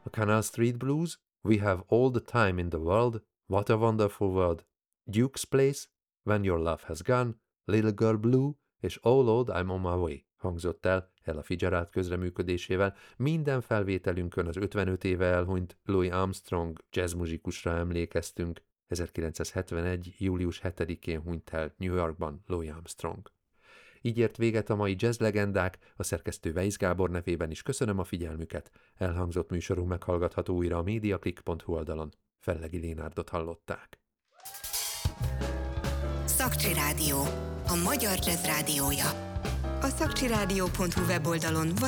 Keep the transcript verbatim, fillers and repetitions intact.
A Canal Street Blues, We Have All the Time in the World, What a Wonderful World, Duke's Place, When Your Love Has Gone, Little Girl Blue és Oh Lord, I'm on my way hangzott el Ella Fitzgerald közreműködésével. Minden felvételünkön az ötvenöt éve elhunyt Louis Armstrong jazzmuzsikusra emlékeztünk. ezerkilencszázhetvenegy. július hetedikén hunyt el New Yorkban Louis Armstrong. Így ért véget a mai jazz legendák, a szerkesztő Weisz Gábor nevében is köszönöm a figyelmüket. Elhangzott műsorunk meghallgatható újra a mediaclick pont hu oldalon. Fellegi Lénárdot hallották. Szakcsi Rádió, a magyar jazz rádiója. A szakcsirádió pont hu weboldalon